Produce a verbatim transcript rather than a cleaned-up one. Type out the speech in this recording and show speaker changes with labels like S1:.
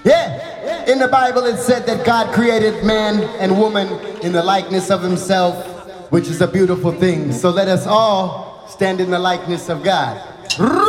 S1: Yeah, in the Bible it said that God created man and woman in the likeness of himself, which is a beautiful thing. So let us all stand in the likeness of God.